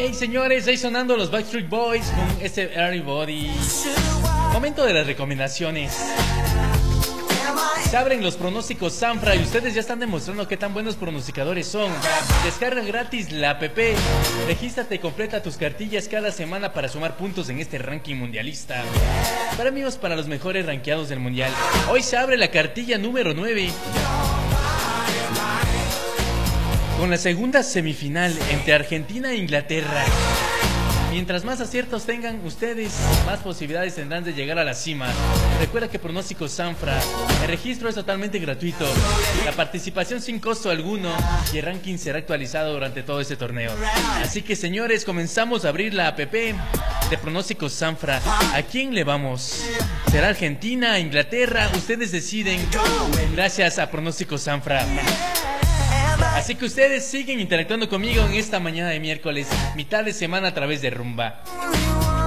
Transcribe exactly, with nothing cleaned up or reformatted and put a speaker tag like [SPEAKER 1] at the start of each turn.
[SPEAKER 1] Hey señores, ahí sonando los Backstreet Boys con este Everybody. Momento de las recomendaciones. Se abren los pronósticos Sanfra y ustedes ya están demostrando qué tan buenos pronosticadores son. Descarga gratis la app, regístrate y completa tus cartillas cada semana para sumar puntos en este ranking mundialista. Premios para los mejores rankeados del mundial. Hoy se abre la cartilla número nueve con la segunda semifinal entre Argentina e Inglaterra. Mientras más aciertos tengan ustedes, más posibilidades tendrán de llegar a la cima. Recuerda que Pronósticos Sanfra, el registro es totalmente gratuito, la participación sin costo alguno y el ranking será actualizado durante todo este torneo. Así que señores, comenzamos a abrir la app de Pronósticos Sanfra. ¿A quién le vamos? ¿Será Argentina, Inglaterra? Ustedes deciden, gracias a Pronósticos Sanfra. Así que ustedes siguen interactuando conmigo en esta mañana de miércoles, mitad de semana a través de Rumba.